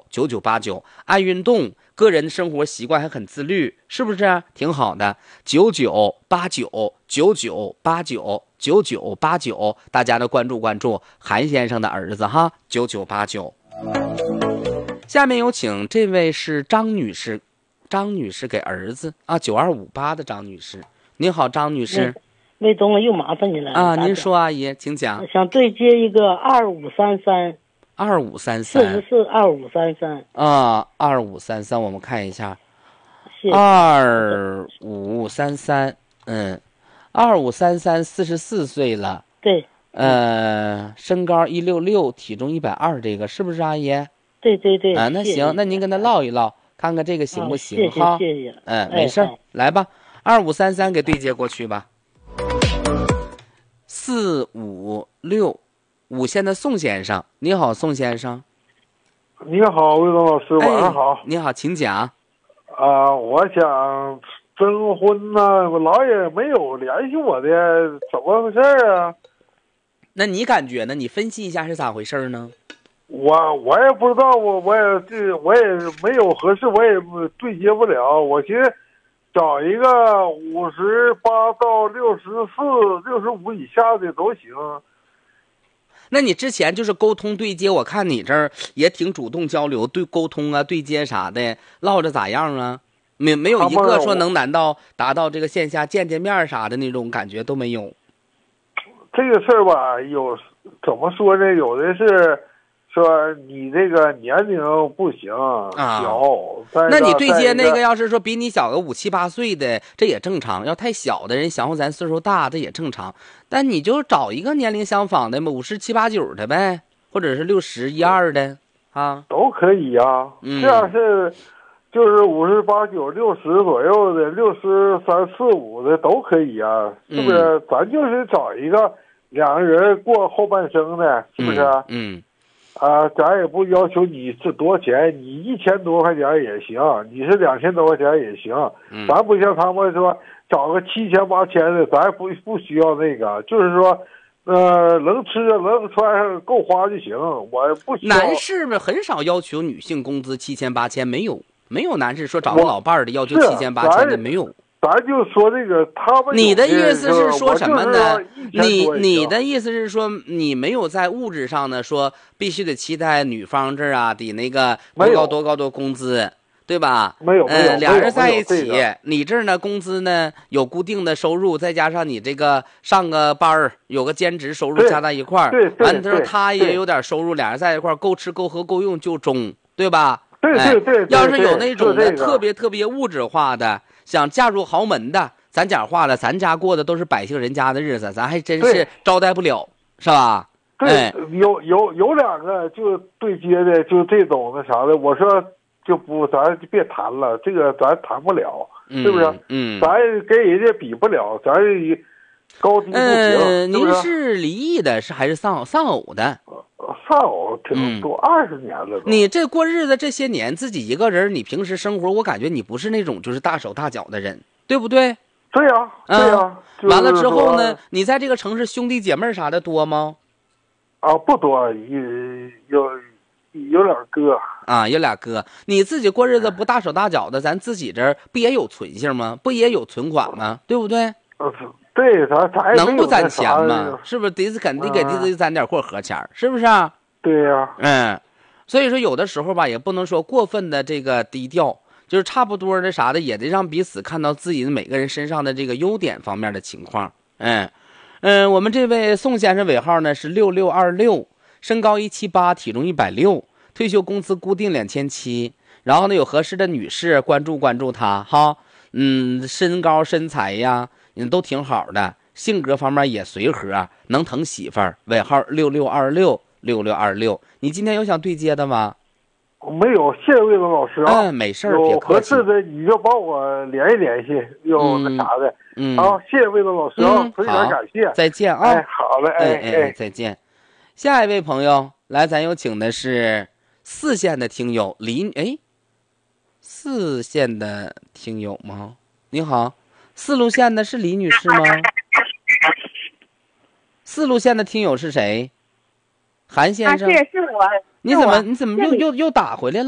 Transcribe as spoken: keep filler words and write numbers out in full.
九九八九，爱运动，个人生活习惯还很自律，是不是、啊、挺好的？九九八九九九八九九九八九，大家呢关注关注韩先生的儿子哈，九九八九。下面有请这位是张女士，张女士给儿子啊，九二五八的张女士，您好，张女士。 魏东了，又麻烦你了啊！您说，阿姨，请讲。 想对接一个二五三三， 二五三三， 四十四二五三三啊，二五三三，我们看一下，二五三三，嗯，二五三三，四十四岁了， 对， 呃，身高一六六，体重一百二，这个是不是阿姨？ 对对对。 啊，那行，那您跟他唠一唠，看看这个行不行？ 啊、谢谢谢谢。 嗯，没事、哎、来吧，二五三三给对接过去吧。四五六五线的宋先生，你好，宋先生。 你好，魏东老师，晚上好。 哎、你好，请讲。 啊、呃，我想征婚呢、啊，我老也没有联系我的，怎么回事啊？ 那你感觉呢？你分析一下是咋回事呢？ 我我也不知道，我我也这我也没有合适，我也对接不了。我寻思找一个五十八到六十四、六十五以下的都行。 那你之前就是沟通对接，我看你这儿也挺主动交流，对沟通啊、对接啥的，唠着咋样啊？没没有一个说能难到达到这个线下见见面啥的那种感觉都没有。 这个事儿吧，有怎么说呢？有的是说你这个年龄不行， 啊、 小。 那你对接那个要是说比你小个五七八岁的，这也正常；要太小的人想和咱岁数大，这也正常。但你就找一个年龄相仿的嘛，五十七八九的呗，或者是六十一二的啊， 都可以啊。 嗯、 这样是就是五十八九、六十左右的，六十三四五的都可以啊，是不是？ 嗯、 咱就是找一个两个人过后半生的，是不是？ 嗯。嗯啊，咱也不要求你是多少钱，你一千多块钱也行，你是两千多块钱也行， 嗯、 咱不像他们说找个七千八千的，咱不不需要那个，就是说，呃，能吃能穿够花就行，我不需要。 男士们很少要求女性工资七千八千，没有没有男士说找个老伴儿的要求七千八千的没有。 咱就说这个，他们你的意思是说什么呢？你你的意思是说，你没有在物质上呢，说必须得期待女方这儿啊，得那个多高多高的工资，对吧？ 没有， 呃，俩人在一起， 这个、 你这儿呢工资呢有固定的收入，再加上你这个上个班儿有个兼职收入加在一块儿，完之后他也有点收入，俩人在一块儿够吃够喝够用就中，对吧？ 对对 对, 对, 对。 要是有那种的、 这个、 特别特别物质化的。想嫁入豪门的，咱讲话了，咱家过的都是百姓人家的日子，咱还真是招待不了，是吧？ 对， 哎、 有有有两个就对接的，就这种那啥的，我说就不，咱就别谈了，这个咱谈不了， 嗯、 是不是？ 嗯， 咱跟人家比不了，咱高低不平。 呃， 是不是您是离异的，是还是丧丧偶的？ 丧偶挺多二十年了、嗯。 你这过日子这些年，自己一个人，你平时生活，我感觉你不是那种就是大手大脚的人，对不对？ 对呀、啊，对呀、啊嗯。完了之后呢，你在这个城市兄弟姐妹啥的多吗？ 啊，不多，有有有俩哥啊，有俩哥。你自己过日子不大手大脚的，咱自己这儿不也有存性吗？不也有存款吗？对不对？ 呃对，咱咱能不攒钱吗？是不是得肯定给自己攒点过河钱、嗯、是不是啊？ 对呀、啊， 嗯，所以说有的时候吧，也不能说过分的这个低调，就是差不多的啥的，也得让彼此看到自己每个人身上的这个优点方面的情况。嗯嗯，我们这位宋先生尾号呢是六六二六，身高一七八，体重一百六，退休工资固定两千七，然后呢有合适的女士关注关注他哈，嗯，身高身材呀。你都挺好的，性格方面也随和，能疼媳妇儿。尾号六六二六六六二六，你今天有想对接的吗？ 没有，谢谢魏东老师啊。 嗯，没事儿，别客气。 有合适的你就帮我联系联系，有那啥的。 嗯， 好，谢谢魏东老师啊，非常感谢。 再见啊！ 哎，好嘞，哎哎哎，再见。下一位朋友，来，咱有请的是四线的听友李，哎，四线的听友吗？你好。四路线的是李女士吗？四路线的听友是谁？韩先生。 啊，是是我。 你怎么你怎么又又又打回来了？